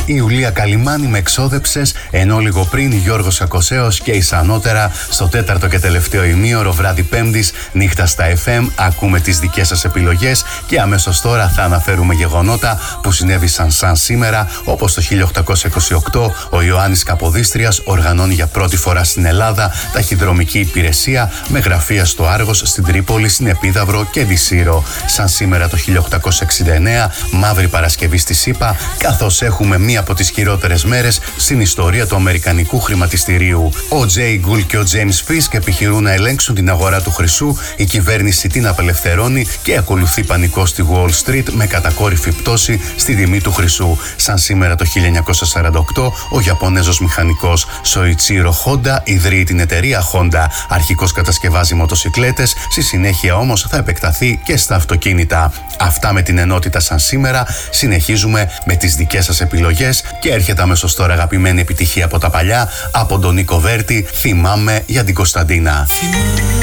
Η Ιουλία Καλιμάνη με εξόδεψες, ενώ λίγο πριν Γιώργος Σακοσέος και Ισανότερα στο τέταρτο και τελευταίο ημίωρο βράδυ Πέμπτης, νύχτα στα FM. Ακούμε τις δικές σας επιλογές και αμέσως τώρα θα αναφέρουμε γεγονότα που συνέβησαν σαν σήμερα, όπως το 1828 ο Ιωάννης Καποδίστριας οργανώνει για πρώτη φορά στην Ελλάδα ταχυδρομική υπηρεσία με γραφεία στο Άργος, στην Τρίπολη, στην Επίδαυρο και τη Σύρο. Σαν σήμερα το 1869, Μαύρη Παρασκευή στη ΣΥΠΑ, καθώς έχουμε μία από τις χειρότερες μέρες στην ιστορία του αμερικανικού χρηματιστηρίου. Ο Τζέι Γκουλ και ο Τζέιμς Φίσκ επιχειρούν να ελέγξουν την αγορά του χρυσού, η κυβέρνηση την απελευθερώνει και ακολουθεί πανικό στη Wall Street με κατακόρυφη πτώση στη τιμή του χρυσού. Σαν σήμερα το 1948, ο Ιαπωνέζος μηχανικός Σοϊτσίρο Χόντα ιδρύει την εταιρεία Honda. Αρχικώς κατασκευάζει μοτοσικλέτες, στη συνέχεια όμως θα επεκταθεί και στα αυτοκίνητα. Αυτά με την ενότητα σαν σήμερα. Συνεχίζουμε με τις δικές σας επιλογές και έρχεται αμέσως τώρα αγαπημένη επιτυχία από τα παλιά, από τον Νίκο Βέρτη, Θυμάμαι για την Κωνσταντίνα.